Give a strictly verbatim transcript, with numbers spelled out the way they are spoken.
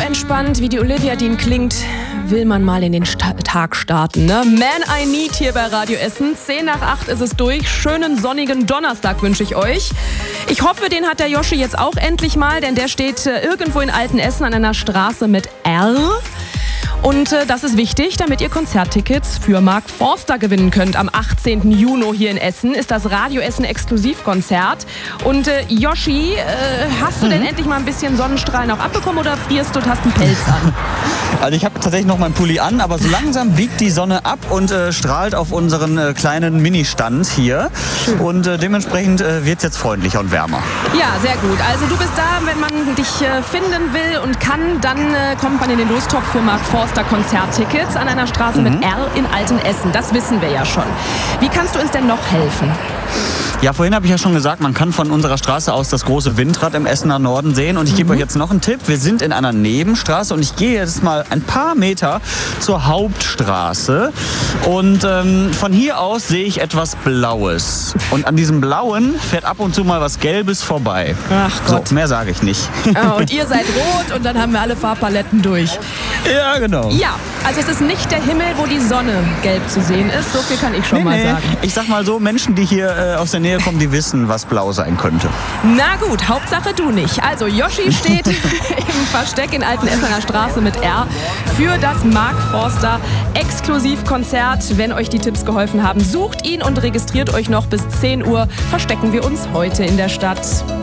entspannt, wie die Olivia Dean klingt, will man mal in den Sta- Tag starten, ne? Man I Need hier bei Radio Essen. zehn nach acht ist es durch. Schönen sonnigen Donnerstag wünsche ich euch. Ich hoffe, den hat der Joschi jetzt auch endlich mal, denn der steht äh, irgendwo in Altenessen an einer Straße mit R. Und äh, das ist wichtig, damit ihr Konzerttickets für Mark Forster gewinnen könnt. Am achtzehnten Juni hier in Essen ist das Radio Essen Exklusivkonzert. Und äh, Joschi, äh, hast du mhm. denn endlich mal ein bisschen Sonnenstrahlen auch abbekommen oder frierst du und hast einen Pelz an? Also ich habe tatsächlich noch meinen Pulli an, aber so langsam biegt die Sonne ab und äh, strahlt auf unseren äh, kleinen Ministand hier. Schön. Und äh, dementsprechend äh, wird es jetzt freundlicher und wärmer. Ja, sehr gut. Also du bist da, wenn man dich äh, finden will und kann, dann äh, kommt man in den Lostopf für Mark Forster Konzerttickets an einer Straße mhm. mit R in Altenessen. Das wissen wir ja schon. Wie kannst du uns denn noch helfen? Ja, vorhin habe ich ja schon gesagt, man kann von unserer Straße aus das große Windrad im Essener Norden sehen. Und ich gebe mhm. euch jetzt noch einen Tipp. Wir sind in einer Nebenstraße und ich gehe jetzt mal ein paar Meter zur Hauptstraße. Und ähm, von hier aus sehe ich etwas Blaues. Und an diesem Blauen fährt ab und zu mal was Gelbes vorbei. Ach Gott. So, mehr sage ich nicht. Oh, und ihr seid rot und dann haben wir alle Farbpaletten durch. Ja, genau. Ja, also es ist nicht der Himmel, wo die Sonne gelb zu sehen ist. So viel kann ich schon nee, mal nee. sagen. Ich sag mal so, Menschen, die hier äh, aus der Nähe kommen, die wissen, was blau sein könnte. Na gut, Hauptsache du nicht. Also Joschi steht im Versteck in Altenessener Straße mit R für das Mark Forster Exklusivkonzert. Wenn euch die Tipps geholfen haben, sucht ihn und registriert euch noch. Bis zehn Uhr verstecken wir uns heute in der Stadt.